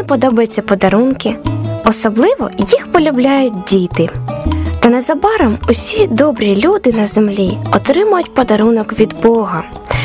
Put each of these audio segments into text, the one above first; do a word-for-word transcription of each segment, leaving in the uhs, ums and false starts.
подобаються подарунки, особливо їх полюбляють діти. Та незабаром усі добрі люди на землі отримують подарунок від Бога.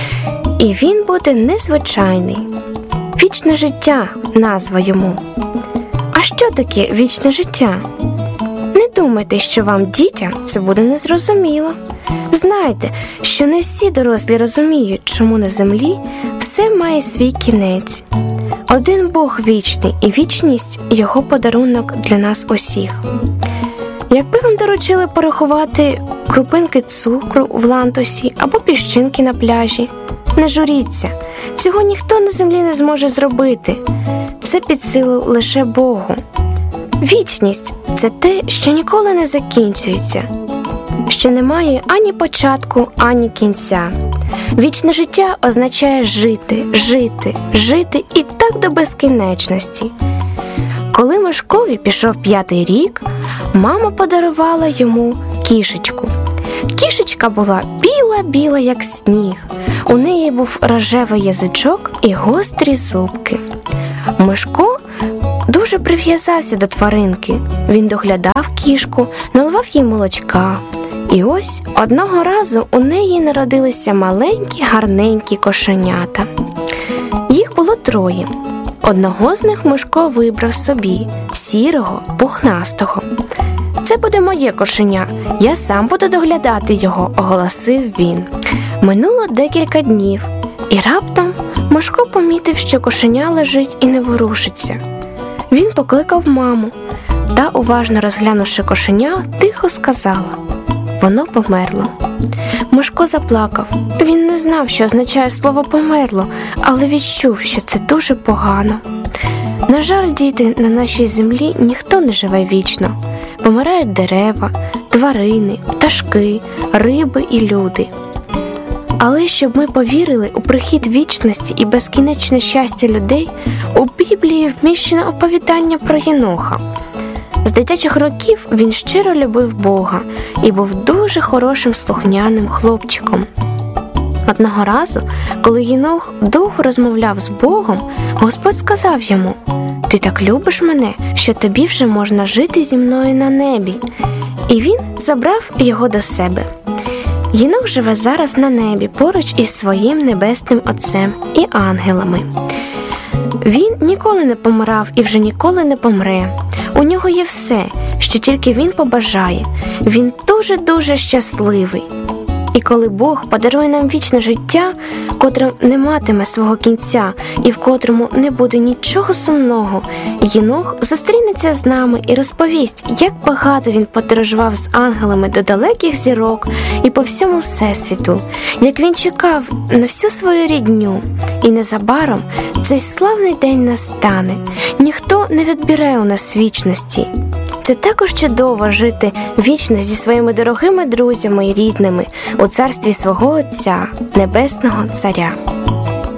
І він буде незвичайний. Вічне життя – назва йому. А що таке вічне життя? Не думайте, що вам, дітям, це буде незрозуміло. Знайте, що не всі дорослі розуміють, чому на землі все має свій кінець. Один Бог вічний, і вічність – його подарунок для нас усіх. Якби вам доручили порахувати крупинки цукру в лантусі або піщинки на пляжі, не журіться, цього ніхто на землі не зможе зробити. Це під силу лише Богу. Вічність – це те, що ніколи не закінчується, що не має ані початку, ані кінця. Вічне життя означає жити, жити, жити і так до безкінечності. Коли Мишкові пішов п'ятий рік, мама подарувала йому кішечку. Кішечка була біла-біла, як сніг. У неї був рожевий язичок і гострі зубки. Мишко дуже прив'язався до тваринки. Він доглядав кішку, наливав їй молочка. І ось одного разу у неї народилися маленькі гарненькі кошенята. Їх було троє. Одного з них Мишко вибрав собі – сірого, пухнастого. «Це буде моє кошеня, я сам буду доглядати його», – оголосив він. Минуло декілька днів, і раптом Мишко помітив, що кошеня лежить і не ворушиться. Він покликав маму та, уважно розглянувши кошеня, тихо сказала: «Воно померло». Мишко заплакав. Він не знав, що означає слово «померло», але відчув, що це дуже погано. На жаль, діти, на нашій землі ніхто не живе вічно. Помирають дерева, тварини, пташки, риби і люди. Але щоб ми повірили у прихід вічності і безкінечне щастя людей, у Біблії вміщено оповідання про Єноха. З дитячих років він щиро любив Бога і був дуже хорошим слухняним хлопчиком. Одного разу, коли Єнох довго розмовляв з Богом, Господь сказав йому: «Ти так любиш мене, що тобі вже можна жити зі мною на небі». І він забрав його до себе. Єнох живе зараз на небі поруч із своїм небесним Отцем і ангелами. Він ніколи не помирав і вже ніколи не помре. У нього є все, що тільки він побажає. Він дуже-дуже щасливий. І коли Бог подарує нам вічне життя, котре не матиме свого кінця і в котрому не буде нічого сумного, Єнох зустрінеться з нами і розповість, як багато він подорожував з ангелами до далеких зірок і по всьому всесвіту, як він чекав на всю свою рідню. І незабаром цей славний день настане. Ніхто не відбере у нас вічності. Це також чудово жити вічно зі своїми дорогими друзями і рідними у царстві свого Отця, Небесного Царя.